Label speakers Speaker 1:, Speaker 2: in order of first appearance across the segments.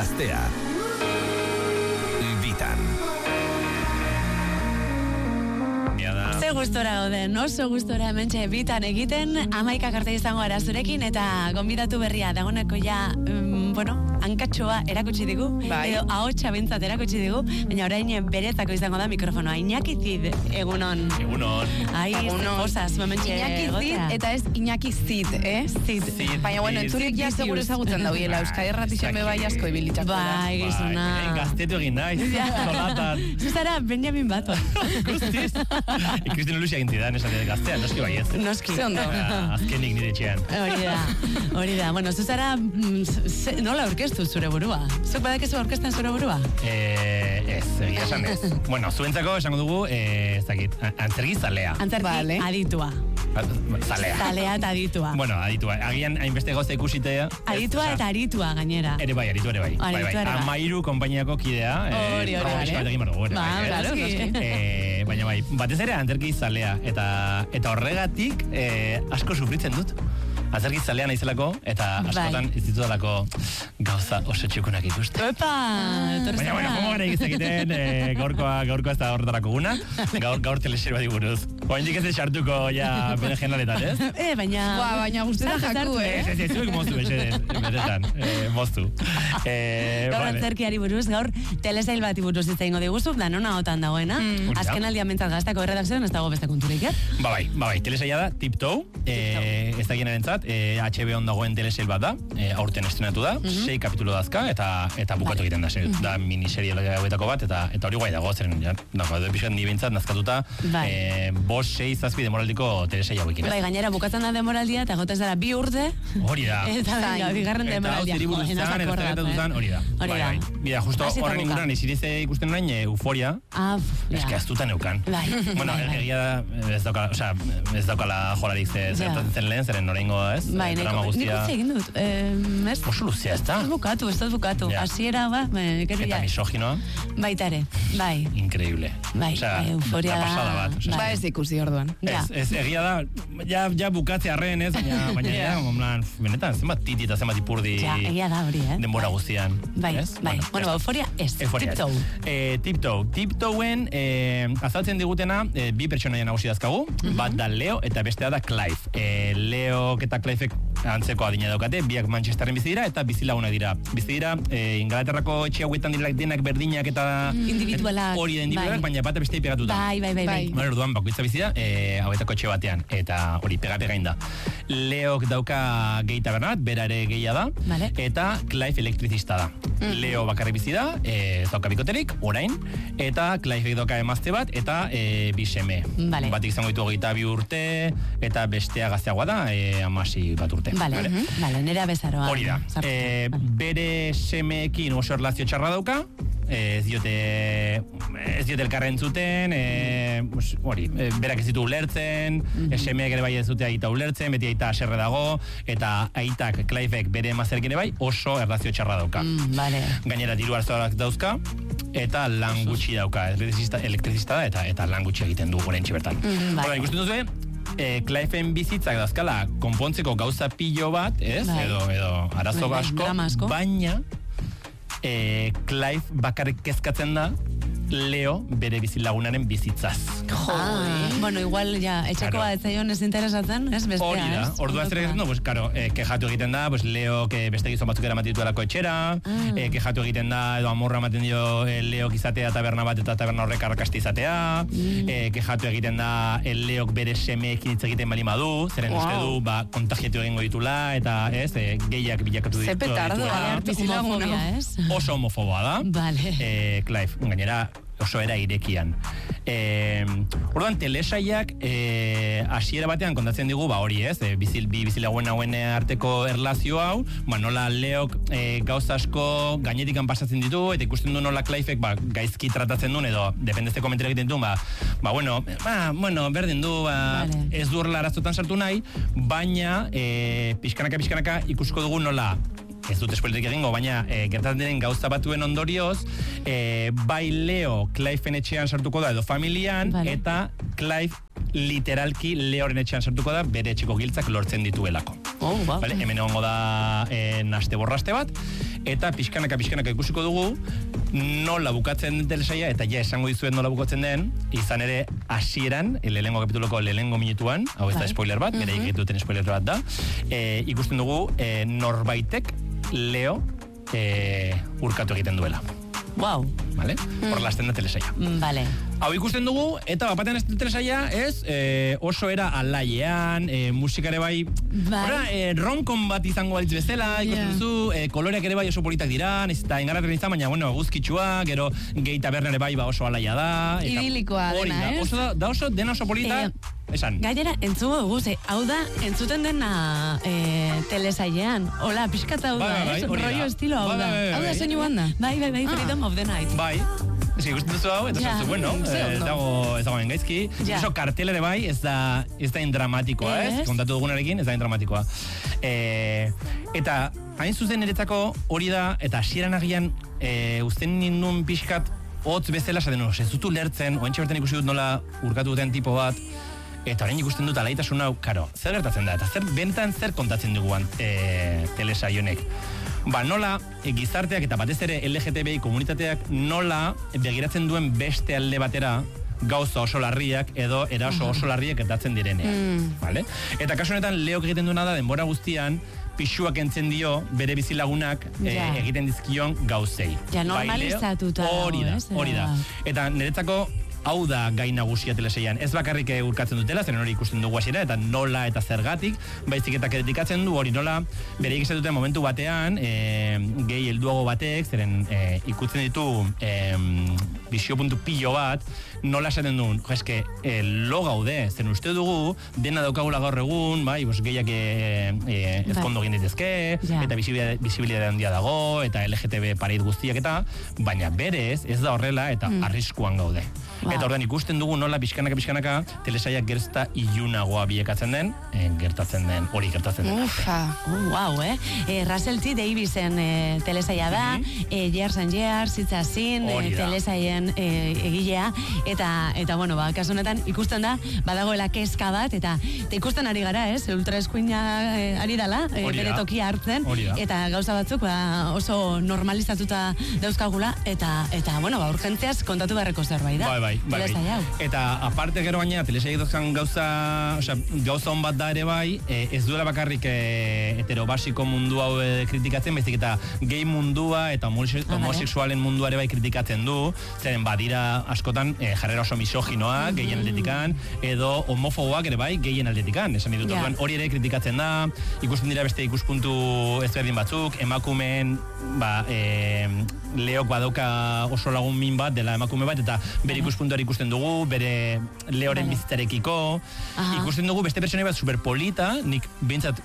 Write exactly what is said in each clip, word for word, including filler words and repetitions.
Speaker 1: Gaztea. Bitan.
Speaker 2: Ze gustora gauden, oso gustora hementxe bitan egiten, hamaikak arte izango gara zurekin, eta gonbidatu berria dagoeneko ja, um, bueno, hankatxoa erakutsi digu,
Speaker 3: bai.
Speaker 2: edo ahotsa bintzat erakutsi digu, baina orain beretzako izango da mikrofonoa. Iñaki Zid, egunon.
Speaker 4: Egunon.
Speaker 2: Ai, posaz, momentxe
Speaker 3: Iñaki Zid, eta ez Iñaki Zid, eh?
Speaker 2: Zid.
Speaker 3: Baina, bueno, entzurik ja seguro ezagutzen daudiela, Euskadi Erratixen bebai asko ibilitzako.
Speaker 2: Bai, gizuna.
Speaker 4: Gaztetu egin naiz, solatan.
Speaker 2: Zuzara, Benjamin Baton.
Speaker 4: Guztiz. Kristina Lucia egin zidan, esatea gaztean, noski bai ez.
Speaker 2: Noski.
Speaker 3: Ze ondo.
Speaker 4: Azkenik nire etxean.
Speaker 2: Hori da, hori da. Bueno, zuzara, nola orkestu zure burua? Zuk badakizu orkestan zure burua?
Speaker 4: Eh, ez, egia esan ez. Bueno, zuentzako esango dugu, eh, ez dakit, antzerki zalea.
Speaker 2: Antzerki
Speaker 3: vale.
Speaker 2: Aditua.
Speaker 4: Zalea.
Speaker 2: Zalea eta aditua.
Speaker 4: Bueno, aditua. Agian hainbeste gauza ikusitea.
Speaker 2: Aditua eta aritua gainera.
Speaker 4: Ere bai, aritu ere bai. Bai, bai. Amairu konpainiako kidea.
Speaker 2: Hori, hori,
Speaker 4: hori.
Speaker 2: Ba, claro, noski.
Speaker 4: Eh, baina bai, batez ere antzerki zalea. Eta, eta horregatik eh, asko sufritzen dut. Antzerki zalea naizelako, eta askotan ez ditudalako gauza oso txukunak ikusten.
Speaker 2: Epa!
Speaker 4: Baina, bueno, como gara egiten, eh, gaurkoa, gaurkoa ez da horretarako guna, gaur, gaur teleserio badi buruz. Oaindik ez sartuko ja bere generaletan, ez?
Speaker 2: Eh, baina...
Speaker 3: Ba, baina guztera jaku, eh?
Speaker 4: Ez, ez, zuek moztu, ez, beretan, eh, moztu. Eh,
Speaker 2: gaur
Speaker 4: vale.
Speaker 2: antzerkiari buruz, gaur telesail bati buruz izango ingo diguzu, da nona otan dagoena.
Speaker 4: Mm.
Speaker 2: Azken aldian mentzat gaztako erredakzioan ez dago beste konturik, eh?
Speaker 4: Ba bai, ba bai, telesaila da, Tiptoe, eh, ez da ginerentzat, eh, H B On dagoen telesail bat da, eh, aurten estrenatu da, mm-hmm. sei kapitulo dazka, eta eta bukatu egiten da, mm-hmm. da miniserie hauetako bat, eta eta hori guai dago, zeren, ja, dago, edo pixkat ni bintzat nazkatuta, eh, bos, sei, zazpi demoraldiko telesail hauekin.
Speaker 2: Bai, gainera bukatzen da demoraldia, eta gotez dara bi urte,
Speaker 4: hori da.
Speaker 2: eta venga, bigarren demoraldia.
Speaker 4: Eta hau zeri buruz zan, eta duzan, hori da.
Speaker 2: Hori da.
Speaker 4: Bida, justo horren inguruan, izirize ikusten orain, euforia,
Speaker 2: ah,
Speaker 4: eske aztuta neukan.
Speaker 2: Bai.
Speaker 4: Bueno, egia da, ez daukala, osea, ez daukala jolarik zertatzen zen lehen, zeren norengo, ez?
Speaker 2: Bai, nik utzi egin dut. Ez?
Speaker 4: Oso luzea, ez da?
Speaker 2: Ez bukatu, ez da bukatu. Hasiera, ba,
Speaker 4: eta misoginoa?
Speaker 2: Baita ere, bai.
Speaker 4: Increíble.
Speaker 2: Bai, euforia da.
Speaker 4: Pasada bat.
Speaker 3: Ba ez ikusi orduan.
Speaker 4: Ez, ez, egia da, ja, ja bukatze arren, ez? Baina, baina, ja, omlan, benetan, zenbat titi eta zenbat ipurdi.
Speaker 2: Ja, egia da hori, eh?
Speaker 4: Denbora guztian.
Speaker 2: Bai, bai. Bueno, euforia ez. Tiptoe.
Speaker 4: Eh, Tiptoe. Tiptoeen, eh, azaltzen digutena, eh, bi pertsonaia nagusi dazkagu, bat da Leo eta bestea da Clive. Eh, Leo eta Clivek antzeko adina daukate, biak Manchesterren bizi dira eta bizilagunak dira. Bizi dira, eh, Ingalaterrako etxe hauetan direlak denak berdinak eta
Speaker 2: individualak.
Speaker 4: Hori da individualak, baina bat beste pegatuta.
Speaker 2: Bai, bai, bai, bai.
Speaker 4: Bueno, orduan bakoitza bizi da, eh, hauetako etxe batean eta hori pega pegain da. Leok dauka gehi taberna bat, bera ere gehia da,
Speaker 2: vale.
Speaker 4: Eta Clive elektrizista da. Mm. Leo bakarrik bizi da, eh, ez dauka bikoterik, orain, eta Clive dauka emazte bat, eta eh, bi seme.
Speaker 2: Vale.
Speaker 4: Batik izango ditu hogeita bi urte, eta bestea gazteagoa da, eh, amasi bat urte.
Speaker 2: Vale, vale. Uh-huh. Vale, nerea bezaroa.
Speaker 4: Hori da. Eh, bere semeekin oso erlazio txarra dauka, ez diote ez diote elkarren zuten, eh, hori, eh, berak ez ditu ulertzen, mm-hmm. semeak ere bai ez dute aita ulertzen, beti aita aserre dago, eta aitak Clivek bere emazterekin ere bai oso erlazio txarra dauka.
Speaker 2: Mm, vale.
Speaker 4: Gainera diru arzoak dauzka, eta lan gutxi dauka, elektrizista, elektrizista da, eta, eta lan gutxi egiten du oraintxe bertan. Mm, vale. Hora, ikusten duzu, eh, Cliven bizitzak dauzkala konpontzeko gauza pilo bat, ez? Bai. Edo, edo arazo bai, asko, baina eh, Clive bakarrik kezkatzen da Leo bere bizilagunaren bizitzaz.
Speaker 2: Ah, bueno, igual ja, etxeko bat zaion ez interesatzen, ez bestea,
Speaker 4: hori da,
Speaker 2: ez?
Speaker 4: Orduan zer egiten, no, pues, claro, eh, kejatu egiten da, pues, Leo, que beste gizon batzuk eramaten dituelako etxera, ah. eh, kejatu egiten da, edo amorra ematen dio eh, Leo izatea taberna bat eta taberna horrek arrakasti izatea, mm. eh, kejatu egiten da, el Leok bere semeekin hitz egiten bali madu, zeren wow. uste du, ba, kontagiatu egingo ditula, eta, ez, eh, gehiak bilakatu ditu.
Speaker 3: Zepetardo,
Speaker 2: bizilaguna, ez?
Speaker 4: Oso homofoboa da,
Speaker 2: vale.
Speaker 4: eh, Clive, gainera, oso era irekian. Eh, orduan, telesaiak eh, hasiera batean kontatzen digu, ba hori ez, eh, bizil, bi bizilagoen hauen arteko erlazio hau, ba nola Leok eh, gauza asko gainetikan pasatzen ditu, eta ikusten du nola Clivek ba, gaizki tratatzen duen, edo dependezte komentero egiten du, ba, ba bueno, ba, bueno, berdin du, ba, vale. Ez du horrela arazotan sartu nahi, baina eh, pixkanaka, pixkanaka ikusko dugu nola ez dut espoilerik egingo, baina e, gertatzen diren gauza batuen ondorioz, e, bai Leo Cliven etxean sartuko da edo familian, vale. Eta Clive literalki Leoren etxean sartuko da bere etxeko giltzak lortzen dituelako.
Speaker 2: Oh, wow.
Speaker 4: Vale, hemen egongo da eh, naste borraste bat, eta pixkanaka pixkanaka ikusiko dugu nola bukatzen den telesaia, eta ja esango dizuet nola bukatzen den, izan ere hasieran, lehenengo kapituloko lehenengo minutuan, hau ez da spoiler bat, bere uh-huh. duten spoiler bat da, e, ikusten dugu e, norbaitek Leo e, urkatu egiten duela.
Speaker 2: Wow.
Speaker 4: Vale? Mm. Hor lasten da telesaia.
Speaker 2: Vale.
Speaker 4: Hau ikusten dugu, eta bapatean ez telesaia, ez, e, oso era alaiean, e, musikare bai,
Speaker 2: bai.
Speaker 4: Ora, e, ronkon bat izango balitz bezala, ikusten yeah. duzu, e, koloreak ere bai oso politak dira, ez eta engarraten izan, baina, bueno, guzkitsua, gero gehi tabernare bai ba oso alaia da.
Speaker 3: Idilikoa dena,
Speaker 4: da,
Speaker 3: ez?
Speaker 4: Oso da, da oso, dena oso polita, e, esan.
Speaker 2: Gainera, entzugo dugu, ze, hau da, entzuten dena e, telesailean, hola, pixkat hau da,
Speaker 4: bai,
Speaker 2: ez?
Speaker 4: Bai,
Speaker 2: rollo estilo hau da.
Speaker 3: Hau da soinu banda?
Speaker 2: Bai, bai, bai, Freedom of the Night.
Speaker 4: Bai. Ez ikusten duzu hau, eta
Speaker 2: ja.
Speaker 4: sortzu, bueno, ez dago, ez dago engaizki.
Speaker 2: Ja.
Speaker 4: Eso kartelere bai, ez da, ez da indramatikoa, ez? ez? Kontatu dugunarekin, ez da indramatikoa. E, eta, hain zuzen niretzako hori da, eta hasieran agian, e, uzten nindun pixkat, hotz bezala, esaten no, ez dutu lertzen, oentxe bertan ikusi dut nola urkatu duten tipo bat, eta orain ikusten dut alaitasun hau, karo, zer gertatzen da, eta zer, bentan zer kontatzen duguan e, telesaionek. Ba, nola e, gizarteak eta batez ere L G T B I komunitateak nola begiratzen duen beste alde batera gauza oso larriak edo eraso oso larriak gertatzen direnean. Mm. Vale? Eta kasu honetan Leok egiten duena da denbora guztian pixuak entzen dio bere bizilagunak ja. e, egiten dizkion gauzei.
Speaker 2: Ja, normalizatuta.
Speaker 4: Hori da, hori da. Eta niretzako hau da gai nagusia telesaian. Ez bakarrik urkatzen dutela, zeren hori ikusten dugu hasiera eta nola eta zergatik, baizik eta kritikatzen du hori nola bere ikizat duten momentu batean, e, gehi helduago batek, zeren e, ikutzen ditu e, bizio puntu pilo bat, nola esaten duen, jo, eske, e, lo gaude, zeren uste dugu, dena daukagula gaur egun, bai, bos, gehiak e, e, ezkondo egin ditezke, ja. eta bizibilidade handia dago, eta L G T B pareit guztiak eta, baina berez, ez da horrela, eta mm. arriskuan gaude. Wow. Eta ordan ikusten dugu nola pixkanaka pixkanaka telesaiak gertzta ilunagoa biekatzen den, e, gertatzen den, hori gertatzen den.
Speaker 2: Ufa, oh, wow, eh? E, Russell T. Davisen e, telesaia da, mm-hmm. e, Years and Years, Itzazin, e, telesaien e, egilea, eta, eta bueno, ba, kasu honetan ikusten da, badagoela kezka bat, eta, eta ikusten ari gara, ez? Ultra eskuina e, ari dala, e, bere tokia hartzen, eta gauza batzuk ba, oso normalizatuta dauzkagula, eta, eta bueno, ba, urgentziaz kontatu beharreko zerbait da.
Speaker 4: Bai, bai, bai, bai. Eta aparte gero baina telesaiak dozkan gauza, osea, gauza hon bat da ere bai, e, ez duela bakarrik e, heterobasiko mundu hau e, kritikatzen, baizik eta gay mundua eta homosexualen mundua ere bai kritikatzen du, zeren badira askotan e, jarrera oso misoginoak, mm-hmm. gehien aldetikan, edo homofoboak ere bai, gehien aldetikan, esan ditut, yeah. hori ere kritikatzen da, ikusten dira beste ikuspuntu ezberdin batzuk, emakumeen, ba, e, Leok badauka oso lagun min bat dela emakume bat, eta bere ikuspuntuari ikusten dugu, bere Leoren vale. bizitzarekiko. Aha. Ikusten dugu beste pertsona bat superpolita, nik bintzat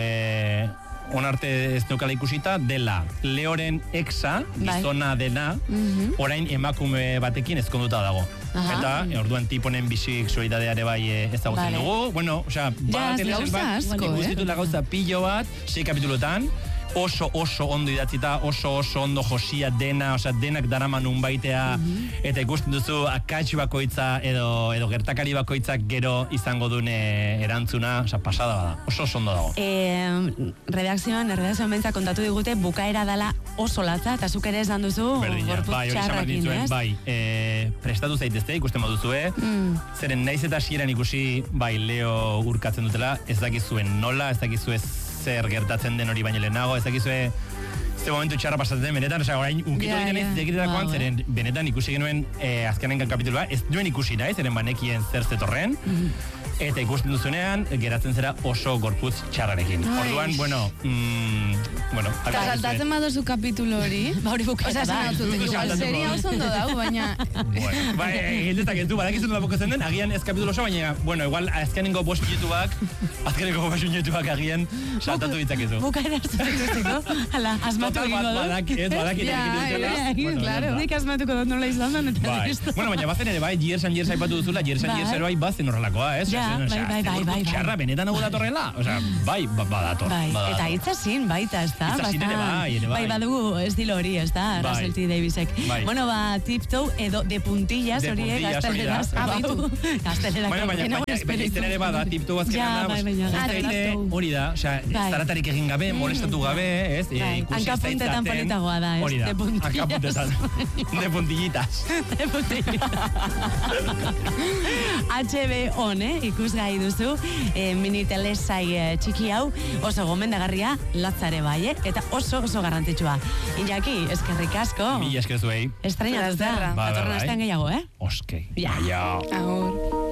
Speaker 4: e, onarte ez neukala ikusita, dela Leoren exa, gizona dena, mm-hmm. orain emakume batekin ezkonduta dago. Aha. Eta, e, orduan tiponen bisik solidadeare bai ezagutzen vale. dugu. Bueno, osea,
Speaker 3: ja,
Speaker 4: bat,
Speaker 3: bat,
Speaker 4: ikustitut la gauza pillo bat, sei kapitulotan, oso oso ondo idatzita, oso oso ondo josia dena, osea denak daraman unbaitea, mm-hmm. eta ikusten duzu akats bakoitza edo edo gertakari bakoitzak gero izango dune erantzuna, osea pasada bada. Oso oso ondo dago.
Speaker 2: Eh, redakzioan, redakzioan bentsa kontatu digute bukaera dala oso latza, eta zuk ere esan duzu gorputz
Speaker 4: bai,
Speaker 2: txarrakin, ez?
Speaker 4: Bai, eh, prestatu zaitezte, ikusten baduzue, mm. zeren naiz eta hasieran ikusi, bai, Leo urkatzen dutela, ez dakizuen nola, ez dakizue zer gertatzen den hori baino lehenago, ez dakizue ze momentu txarra pasatzen den, benetan, osea, orain unkitu egiten ez dekitetakoan, wow, zeren benetan ikusi genuen eh, azkenen kapitulua, ez duen ikusi nahi, zeren banekien zer zetorren, mm-hmm. eta ikusten duzunean, geratzen zera oso gorputz txarrarekin. Ai. Orduan, bueno, mm, bueno,
Speaker 3: eta saltatzen badozu kapitulo hori,
Speaker 2: ba hori bukaera da.
Speaker 3: Igual seria oso ondo dau, baina...
Speaker 4: Bueno, bai, hildetak ez du, badakizun da bukatzen den, agian ez kapitulo oso, baina, bueno, igual azkenengo bost minutuak, azkenengo bost minutuak agian saltatu ditzakezu.
Speaker 2: Bukaera hartu hala, asmatu egin dut.
Speaker 4: Badak, ez, badak
Speaker 2: ite claro. Nik asmatuko dut nola izan den, eta
Speaker 4: listo. Bueno, baina bazen ere, bai, Years and Years aipatu duzula, Years and Years ere bai bazen horrelakoa, ez?
Speaker 2: bai, bai, bai, bai.
Speaker 4: Txarra, benetan hau datorrela? Osea, bai, badator.
Speaker 2: Bai, eta itzazin baita, ez da?
Speaker 4: Itzazin ere bai, ere bai.
Speaker 2: Bai, badugu estilo hori, ez da? Russell T. Davisek. Bueno, ba, tiptoe edo de puntillas hori, gazteleraz. Gazteleraz.
Speaker 4: Bueno, baina, baina, izten ere bada, tiptoe azkenan. Hori da, osea, zaratarik egin gabe, molestatu gabe, ez?
Speaker 2: Hankapuntetan politagoa da, ez?
Speaker 4: Hori da, hankapuntetan. De puntillitas.
Speaker 2: De puntillitas. H B O, ne? Ikusgai duzu, mini telesai txiki hau, oso gomendagarria, latzare bai, eta oso oso garrantzitsua. Iñaki, eskerrik asko.
Speaker 4: Mi eskerzuei.
Speaker 2: Estrainatu da. Batorren astean gehiago, eh?
Speaker 4: Oskei.
Speaker 2: Ja.
Speaker 3: Agur.